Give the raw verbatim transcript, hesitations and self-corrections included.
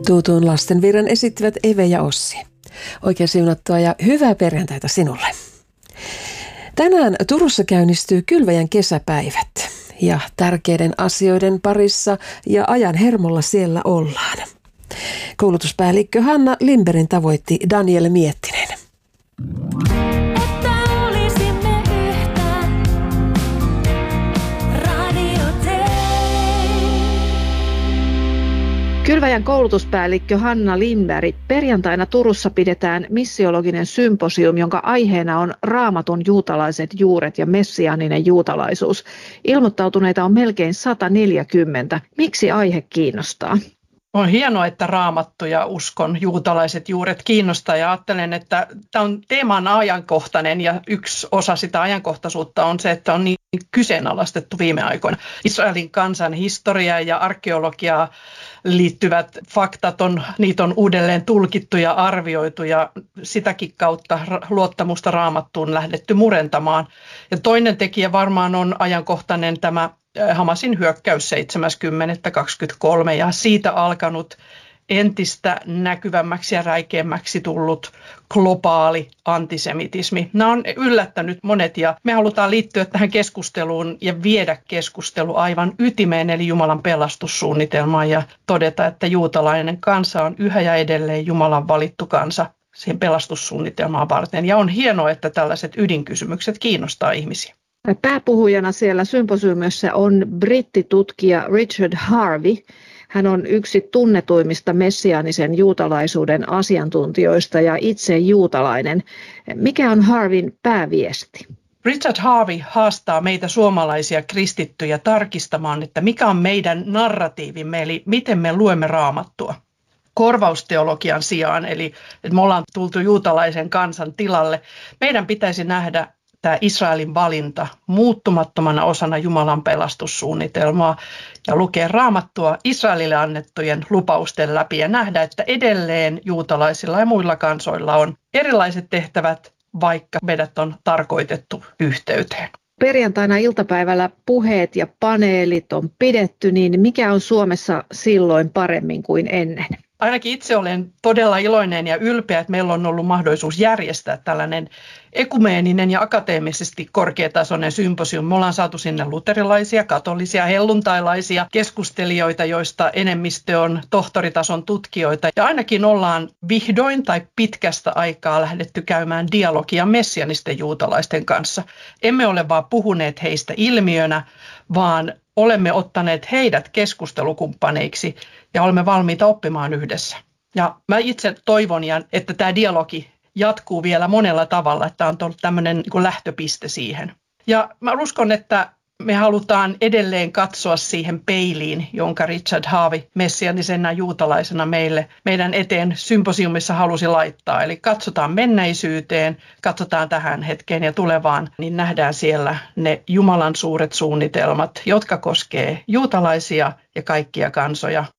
Tuutuun lastenvirran esittivät Eve ja Ossi. Oikein siunattua ja hyvää perjantaita sinulle. Tänään Turussa käynnistyy Kylväjän kesäpäivät ja tärkeiden asioiden parissa ja ajan hermolla siellä ollaan. Koulutuspäällikkö Hanna Lindberg tavoitti Daniel Miettinen. Kylväjän koulutuspäällikkö Hanna Lindberg, perjantaina Turussa pidetään missiologinen symposium, jonka aiheena on Raamatun juutalaiset juuret ja messiaaninen juutalaisuus. Ilmoittautuneita on melkein sata neljäkymmentä. Miksi aihe kiinnostaa? On hienoa, että Raamattu ja uskon juutalaiset juuret kiinnostaa ja ajattelen, että tämä on teeman ajankohtainen ja yksi osa sitä ajankohtaisuutta on se, että on niin kyseenalaistettu viime aikoina. Israelin kansan historia ja arkeologiaa liittyvät faktat, on, niitä on uudelleen tulkittu ja arvioitu ja sitäkin kautta luottamusta Raamattuun lähdetty murentamaan. Ja toinen tekijä varmaan on ajankohtainen tämä Hamasin hyökkäys seitsemäs kymmenettä kaksikymmentäkolme ja siitä alkanut entistä näkyvämmäksi ja räikeämmäksi tullut globaali antisemitismi. Nämä on yllättänyt monet ja me halutaan liittyä tähän keskusteluun ja viedä keskustelu aivan ytimeen eli Jumalan pelastussuunnitelmaan ja todeta, että juutalainen kansa on yhä ja edelleen Jumalan valittu kansa siihen pelastussuunnitelmaan varten. Ja on hienoa, että tällaiset ydinkysymykset kiinnostaa ihmisiä. Pääpuhujana siellä symposiumissa on brittitutkija Richard Harvey. Hän on yksi tunnetuimmista messiaanisen juutalaisuuden asiantuntijoista ja itse juutalainen. Mikä on Harveyn pääviesti? Richard Harvey haastaa meitä suomalaisia kristittyjä tarkistamaan, että mikä on meidän narratiivimme, eli miten me luemme Raamattua. Korvausteologian sijaan, eli että me ollaan tultu juutalaisen kansan tilalle, meidän pitäisi nähdä tämä Israelin valinta muuttumattomana osana Jumalan pelastussuunnitelmaa ja lukea Raamattua Israelille annettujen lupausten läpi ja nähdä, että edelleen juutalaisilla ja muilla kansoilla on erilaiset tehtävät, vaikka meidät on tarkoitettu yhteyteen. Perjantaina iltapäivällä puheet ja paneelit on pidetty, niin mikä on Suomessa silloin paremmin kuin ennen? Ainakin itse olen todella iloinen ja ylpeä, että meillä on ollut mahdollisuus järjestää tällainen ekumeeninen ja akateemisesti korkeatasoinen symposium. Me ollaan saatu sinne luterilaisia, katolisia, helluntailaisia keskustelijoita, joista enemmistö on tohtoritason tutkijoita. Ja ainakin ollaan vihdoin tai pitkästä aikaa lähdetty käymään dialogia messianisten juutalaisten kanssa. Emme ole vaan puhuneet heistä ilmiönä, vaan olemme ottaneet heidät keskustelukumppaneiksi ja olemme valmiita oppimaan yhdessä. Ja mä itse toivon, että tämä dialogi jatkuu vielä monella tavalla, että on ollut tämmöinen niin kuin lähtöpiste siihen. Ja mä uskon, että me halutaan edelleen katsoa siihen peiliin, jonka Richard Harvey messianisena juutalaisena meille, meidän eteen symposiumissa halusi laittaa. Eli katsotaan menneisyyteen, katsotaan tähän hetkeen ja tulevaan, niin nähdään siellä ne Jumalan suuret suunnitelmat, jotka koskee juutalaisia ja kaikkia kansoja